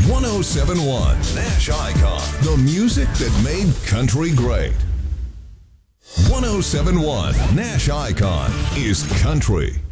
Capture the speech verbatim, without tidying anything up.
one oh seven point one Nash Icon, the music that made country great. one oh seven point one Nash Icon is country.